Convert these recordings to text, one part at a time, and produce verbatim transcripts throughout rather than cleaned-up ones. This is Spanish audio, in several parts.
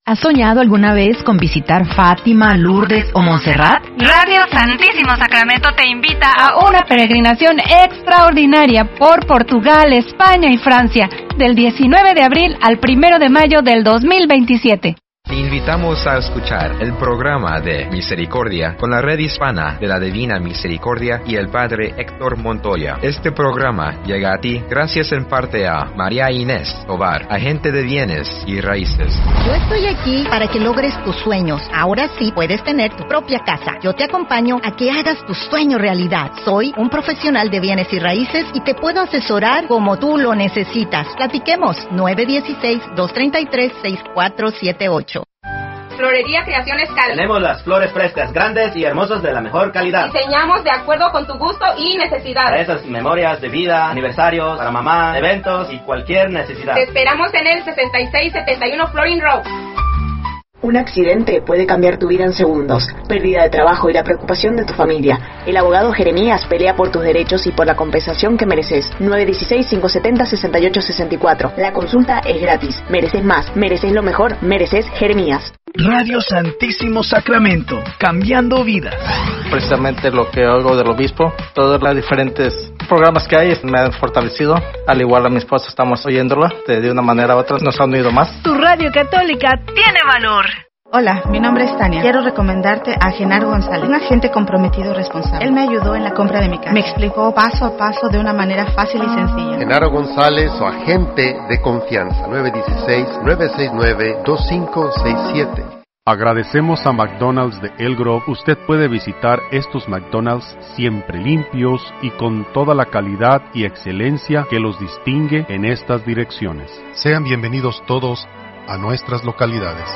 ¿Has soñado alguna vez con visitar Fátima, Lourdes o Montserrat? Radio Santísimo Sacramento te invita a una peregrinación extraordinaria por Portugal, España y Francia, del diecinueve de abril al primero de mayo del dos mil veintisiete. Te invitamos a escuchar el programa de Misericordia con la Red Hispana de la Divina Misericordia y el Padre Héctor Montoya. Este programa llega a ti gracias en parte a María Inés Tovar, agente de bienes y raíces. Yo estoy aquí para que logres tus sueños. Ahora sí puedes tener tu propia casa. Yo te acompaño a que hagas tu sueño realidad. Soy un profesional de bienes y raíces y te puedo asesorar como tú lo necesitas. Platiquemos. nueve uno seis, dos tres tres, seis cuatro siete ocho. Florería Creaciones Cal. Tenemos las flores frescas, grandes y hermosas de la mejor calidad. Diseñamos de acuerdo con tu gusto y necesidad. Para esas memorias de vida, aniversarios, para mamá, eventos y cualquier necesidad. Te esperamos en el sesenta y seis setenta y uno Florin Road. Un accidente puede cambiar tu vida en segundos, pérdida de trabajo y la preocupación de tu familia. El abogado Jeremías pelea por tus derechos y por la compensación que mereces. nueve uno seis, cinco siete cero, seis ocho seis cuatro. La consulta es gratis. Mereces más, mereces lo mejor, mereces Jeremías. Radio Santísimo Sacramento, cambiando vidas. Precisamente lo que oigo del obispo, todos los diferentes programas que hay me han fortalecido. Al igual a mi esposa estamos oyéndolo de, de una manera u otra, nos han oído más. Tu radio católica tiene valor. Hola, mi nombre es Tania. Quiero recomendarte a Genaro González, un agente comprometido y responsable. Él me ayudó en la compra de mi casa. Me explicó paso a paso de una manera fácil y sencilla. Genaro González, su agente de confianza. nueve uno seis, nueve seis nueve, dos cinco seis siete. Agradecemos a McDonald's de El Grove. Usted puede visitar estos McDonald's siempre limpios y con toda la calidad y excelencia que los distingue en estas direcciones. Sean bienvenidos todos a nuestras localidades.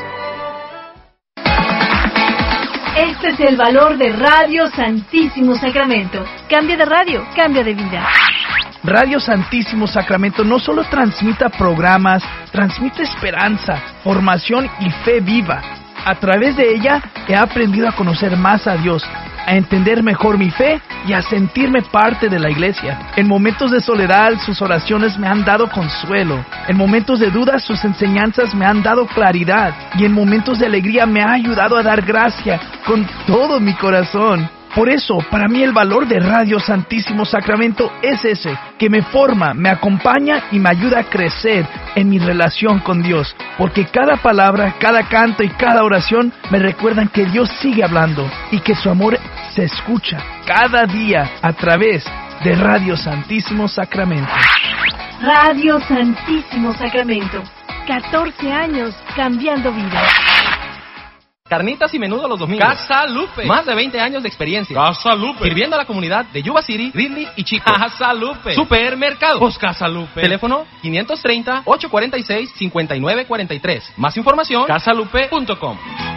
Este es el valor de Radio Santísimo Sacramento. Cambia de radio, cambia de vida. Radio Santísimo Sacramento no solo transmite programas, transmite esperanza, formación y fe viva. A través de ella he aprendido a conocer más a Dios, a entender mejor mi fe y a sentirme parte de la iglesia. En momentos de soledad, sus oraciones me han dado consuelo. En momentos de dudas, sus enseñanzas me han dado claridad. Y en momentos de alegría me ha ayudado a dar gracia con todo mi corazón. Por eso, para mí el valor de Radio Santísimo Sacramento es ese, que me forma, me acompaña y me ayuda a crecer en mi relación con Dios. Porque cada palabra, cada canto y cada oración me recuerdan que Dios sigue hablando y que su amor se escucha cada día a través de Radio Santísimo Sacramento. Radio Santísimo Sacramento. catorce años cambiando vidas. Carnitas y menudo los domingos. Casa Lupe. Más de veinte años de experiencia. Casa Lupe. Sirviendo a la comunidad de Yuba City, Ridley y Chico. Casa Lupe. Supermercado. Pues Casa Lupe. Teléfono quinientos treinta, ochocientos cuarenta y seis, cincuenta y nueve cuarenta y tres. Más información, casa lupe punto com.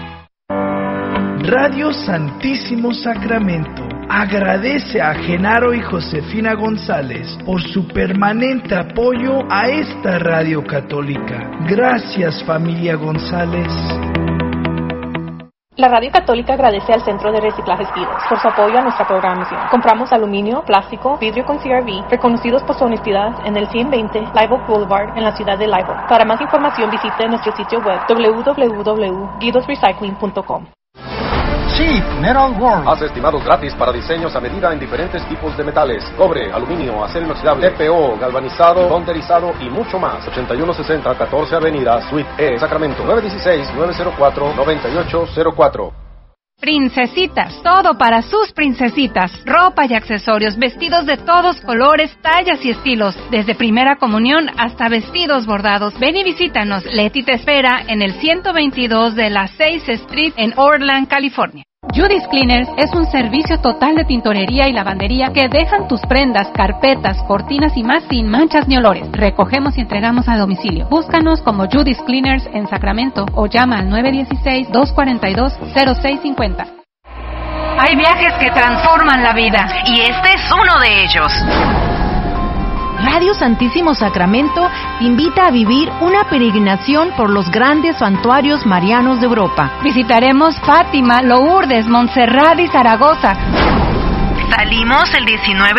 Radio Santísimo Sacramento agradece a Genaro y Josefina González por su permanente apoyo a esta radio católica. Gracias, familia González. La Radio Católica agradece al Centro de Reciclajes Vidos por su apoyo a nuestra programación. Compramos aluminio, plástico, vidrio con C R V, reconocidos por su honestidad en el ciento veinte Live Oak Boulevard en la ciudad de Live Oak. Para más información visite nuestro sitio web doble u doble u doble u punto guidos recycling punto com. Cheap Metal World. Haz estimados gratis para diseños a medida en diferentes tipos de metales: cobre, aluminio, acero inoxidable, T P O, galvanizado, bonderizado y mucho más. ochenta y uno sesenta, catorce Avenida, Suite E, Sacramento. nueve uno seis, nueve cero cuatro, nueve ocho cero cuatro. Princesitas, todo para sus princesitas. Ropa y accesorios, vestidos de todos colores, tallas y estilos. Desde primera comunión hasta vestidos bordados. Ven y visítanos. Leti te espera en el ciento veintidós de la seis Street en Orland, California. Judy's Cleaners es un servicio total de tintorería y lavandería que dejan tus prendas, carpetas, cortinas y más sin manchas ni olores. Recogemos y entregamos a domicilio. Búscanos como Judy's Cleaners en Sacramento o llama al nueve uno seis, dos cuatro dos, cero seis cinco cero. Hay viajes que transforman la vida y este es uno de ellos. Radio Santísimo Sacramento te invita a vivir una peregrinación por los grandes santuarios marianos de Europa. Visitaremos Fátima, Lourdes, Montserrat y Zaragoza. Salimos el diecinueve